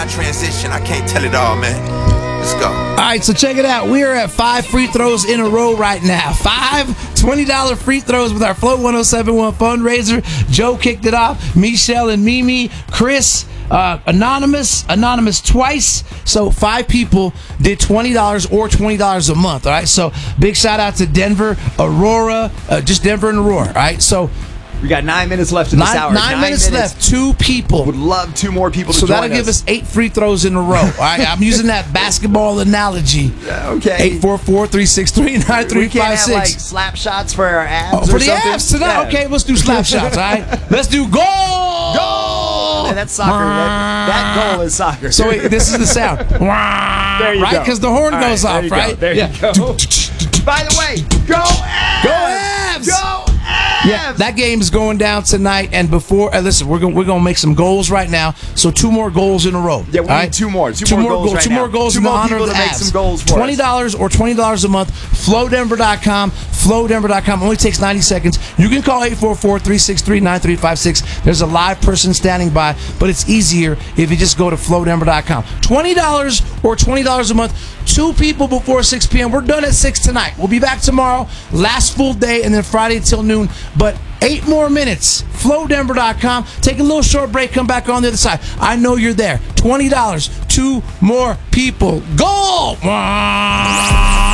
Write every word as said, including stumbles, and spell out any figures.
my transition. I can't tell it all, man. Let's go. All right, so check it out. We are at five free throws in a row right now. Five twenty dollar free throws with our Float one oh seven one fundraiser. Joe kicked it off. Michelle and Mimi, Chris, uh, Anonymous, Anonymous twice. So five people did twenty dollars or twenty dollars a month. All right, so big shout out to Denver, Aurora, uh, just Denver and Aurora. All right, so we got nine minutes left in this nine, hour. Nine, nine minutes, minutes left. Two people. Would love two more people to so join us. So that'll give us eight free throws in a row. All right, I'm using that basketball analogy. Okay. eight four four, three six three, nine three five six. We can't have, like, slap shots for our abs oh, or For the something? abs tonight? Yeah. Okay, let's do slap shots, all right? Let's do goal! Goal! Man, that's soccer. that, that goal is soccer. So wait, this is the sound. There you right? go. Because the horn all goes right, off, right? Go. There yeah. you go. By the way, go abs! Go abs! Go abs! Yeah, that game is going down tonight. And before, uh, listen, we're going we're going to make some goals right now. So two more goals in a row. Yeah, we all need right? two more. Two, two more, more goals. goals. Right two now. more goals two in the more honor people of the to make abs. some goals for Twenty dollars or twenty dollars a month. Flow Denver dot com. Flow Denver dot com. Only takes ninety seconds. You can call eight four four, three six three, nine three five six. There's a live person standing by, but it's easier if you just go to Flow Denver dot com. Twenty dollars or twenty dollars a month. Two people before six p.m. We're done at six tonight. We'll be back tomorrow, last full day, and then Friday till noon. But eight more minutes. Flow Denver dot com. Take a little short break. Come back on the other side. I know you're there. twenty dollars. Two more people. Goal!